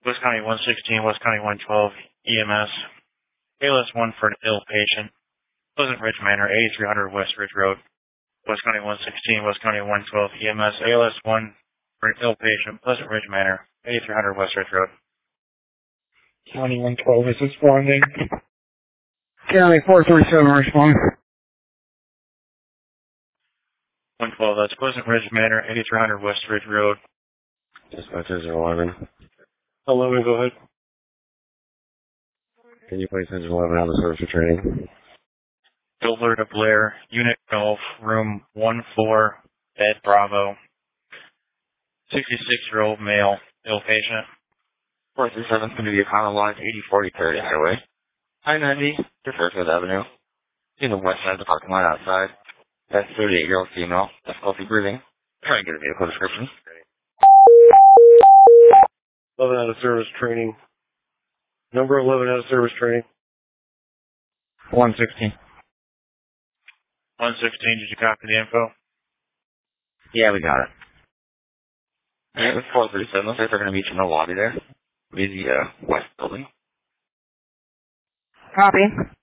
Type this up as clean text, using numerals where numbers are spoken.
West County 116, West County 112, EMS. ALS 1 for an ill patient. Pleasant Ridge Manor, 8300 West Ridge Road. West County 116, West County 112, EMS. ALS 1 for an ill patient. Pleasant Ridge Manor, 8300 West Ridge Road. County 112 is responding. County 437 responding. 112, that's Pleasant Ridge Manor, 8300 West Ridge Road. Dispatchers are 11. 11, go ahead. Can you place engine 11 out of service for training? Dover to Blair, Unit Golf, Room 14, Bed Bravo. 66-year-old male, ill patient. 437 is going to be a common line 8040 Paradise Highway. I-90 to Fairfield Avenue. In the west side of the parking lot outside. That's 38-year-old female. Difficulty breathing. Try and get a vehicle description. 11 out of service training. Number 11 out of service training. 116. 116, did you copy the info? Yeah, we got it. Yeah, with 437, looks like they're going to meet you in the lobby there. Be the west building. Copy.